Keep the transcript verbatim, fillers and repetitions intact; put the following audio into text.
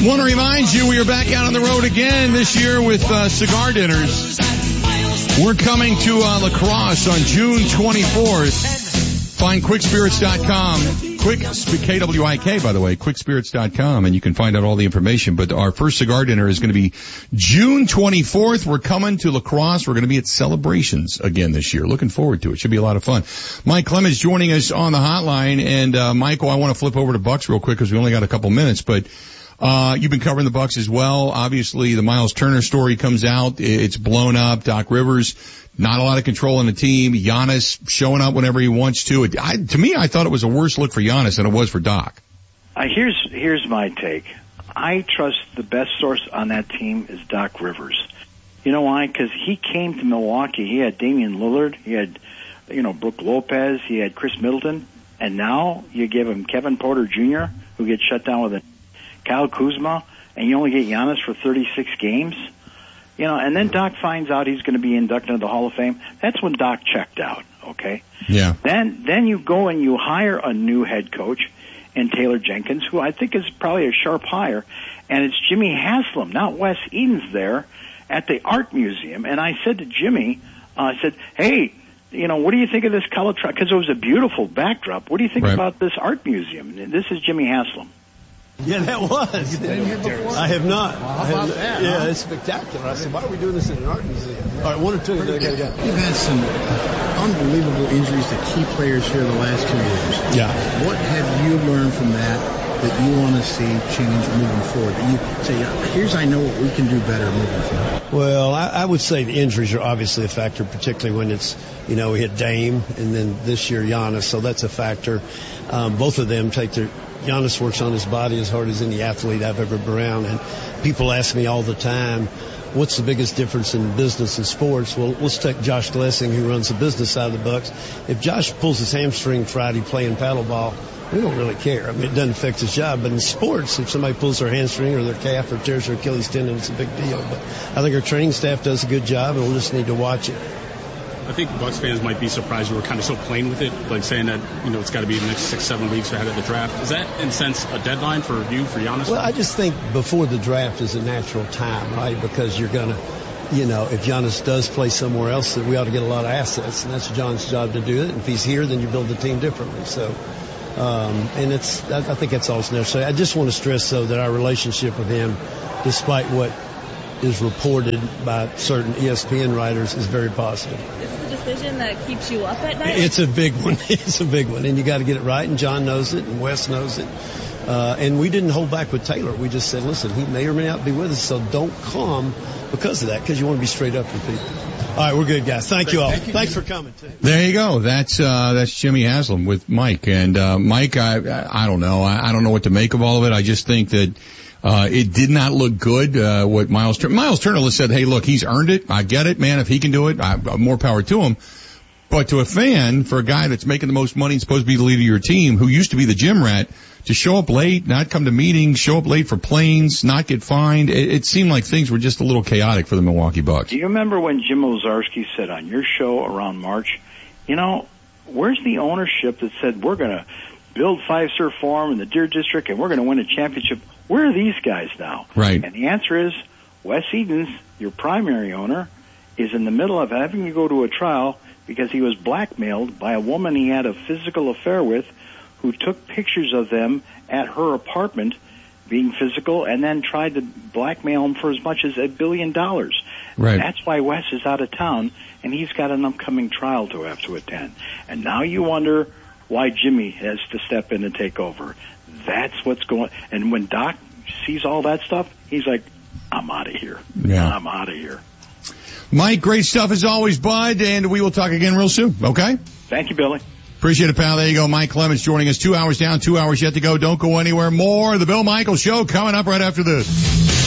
Want to remind you, we are back out on the road again this year with uh, cigar dinners. We're coming to uh, La Crosse on June twenty-fourth. Find quick spirits dot com. Quick, K W I K, by the way, quick spirits dot com, and you can find out all the information. But our first cigar dinner is going to be June twenty-fourth. We're coming to La Crosse. We're going to be at Celebrations again this year. Looking forward to it. Should be a lot of fun. Mike Clemens joining us on the hotline. And, uh, Michael, I want to flip over to Bucks real quick because we only got a couple minutes. But, uh, you've been covering the Bucks as well. Obviously, the Miles Turner story comes out. It's blown up. Doc Rivers, not a lot of control on the team. Giannis showing up whenever he wants to. It, I, to me, I thought it was a worse look for Giannis than it was for Doc. Uh, here's here's my take. I trust the best source on that team is Doc Rivers. You know why? Because he came to Milwaukee. He had Damian Lillard. He had, you know, Brook Lopez. He had Chris Middleton. And now you give him Kevin Porter Junior, who gets shut down with a Kyle Kuzma, and you only get Giannis for thirty-six games. You know, and then Doc finds out he's going to be inducted into the Hall of Fame. That's when Doc checked out, okay? Yeah. Then then you go and you hire a new head coach in Taylor Jenkins, who I think is probably a sharp hire, and it's Jimmy Haslam, not Wes Edens, there at the Art Museum. And I said to Jimmy, uh, I said, hey, you know, what do you think of this color? Because it was a beautiful backdrop. What do you think right. about this art museum? And this is Jimmy Haslam. Yeah, that was. You've been here before? I have not. Well, how about that? Yeah, huh? it's spectacular. I said, why are we doing this in an art museum? All right, one or two. Go, go, go. You've had some unbelievable injuries to key players here the last two years. Yeah. What have you learned from that that you want to see change moving forward? That you say, here's I know what we can do better moving forward. Well, I, I would say the injuries are obviously a factor, particularly when it's, you know, we had Dame and then this year Giannis, so that's a factor. Um, both of them take their Giannis works on his body as hard as any athlete I've ever been around. And people ask me all the time, what's the biggest difference in business and sports? Well, let's take Josh Glessing, who runs the business side of the Bucks. If Josh pulls his hamstring Friday playing paddleball, we don't really care. I mean, it doesn't affect his job. But in sports, if somebody pulls their hamstring or their calf or tears their Achilles tendon, it's a big deal. But I think our training staff does a good job, and we'll just need to watch it. I think Bucks fans might be surprised we were kind of so plain with it, like saying that, you know, it's got to be the next six, seven weeks ahead of the draft. Is that, in a sense, a deadline for you, for Giannis? Well, I just think before the draft is a natural time, right? Because you're going to, you know, if Giannis does play somewhere else, then we ought to get a lot of assets, and that's John's job to do it. And if he's here, then you build the team differently. So, um, and it's, I, I think that's all it's necessary. I just want to stress, though, that our relationship with him, despite what is reported by certain E S P N writers, is very positive. Is it a decision that keeps you up at night? It's a big one. It's a big one. And you got to get it right. And John knows it. And Wes knows it. Uh, and we didn't hold back with Taylor. We just said, listen, he may or may not be with us. So don't come because of that, because you want to be straight up with people. All right, we're good, guys. Thank you all. Thank you. Thanks for coming, too. There you go. That's, uh, that's Jimmy Haslam with Mike. And, uh, Mike, I, I don't know. I, I don't know what to make of all of it. I just think that, Uh, it did not look good, uh, what Miles Turner, Miles Turner said, hey, look, he's earned it. I get it, man. If he can do it, I, more power to him. But to a fan, for a guy that's making the most money, supposed to be the leader of your team, who used to be the gym rat, to show up late, not come to meetings, show up late for planes, not get fined, it, it seemed like things were just a little chaotic for the Milwaukee Bucks. Do you remember when Jim Ozarski said on your show around March, you know, where's the ownership that said we're going to build Fiserv Forum in the Deer District and we're going to win a championship? Where are these guys now? Right. And the answer is, Wes Edens, your primary owner, is in the middle of having to go to a trial because he was blackmailed by a woman he had a physical affair with who took pictures of them at her apartment being physical and then tried to blackmail him for as much as a billion dollars. Right. That's why Wes is out of town, and he's got an upcoming trial to have to attend. And now you wonder why Jimmy has to step in and take over. That's what's going. And when Doc sees all that stuff, he's like, I'm out of here. Yeah. I'm out of here. Mike, great stuff as always, bud, and we will talk again real soon, okay? Thank you, Billy. Appreciate it, pal. There you go. Mike Clemens joining us. Two hours down, two hours yet to go. Don't go anywhere. More of the Bill Michaels Show coming up right after this.